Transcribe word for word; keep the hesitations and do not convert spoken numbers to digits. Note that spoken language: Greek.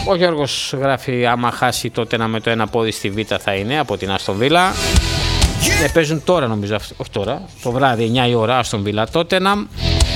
Ο Γιώργος γράφει άμα χάσει τότε να με το ένα πόδι στη Β θα είναι από την Άστον Βίλα. Ε, παίζουν τώρα νομίζω, όχι τώρα, το βράδυ εννιά η ώρα Άστον Βίλα Τότεναμ.